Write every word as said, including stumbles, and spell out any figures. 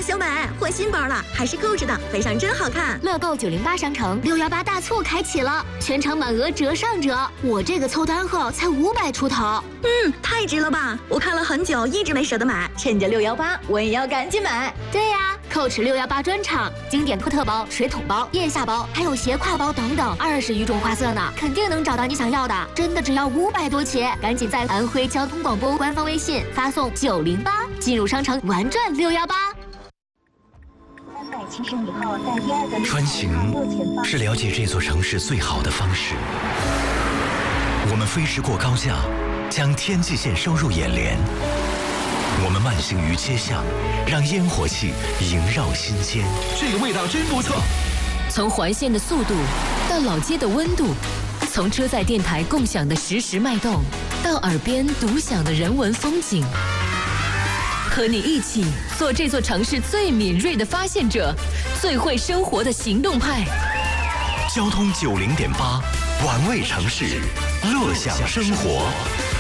小美，换新包了，还是购置的，背上真好看。 乐购九零八商城六幺八大促开启了，全场满额折上折。我这个凑单后才五百出头。 嗯，太值了吧！我看了很久，一直没舍得买，趁着六幺八，我也要赶紧买。 对呀、啊，蔻驰六幺八专场，经典托特包、水桶包、腋下包，还有斜挎包等等，二十余种花色呢，肯定能找到你想要的。真的只要五百多起，赶紧在安徽交通广播官方微信发送九零八，进入商城玩转六幺八。 穿行是了解这座城市最好的方式。我们飞驰过高架，将天际线收入眼帘。我们慢行于街巷，让烟火气萦绕心间。 这个味道真不错。 从环线的速度到老街的温度，从车载电台共享的实时脉动，到耳边独享的人文风景。和你一起做这座城市最敏锐的发现者，最会生活的行动派。 交通九零点八，玩味城市，乐享生活。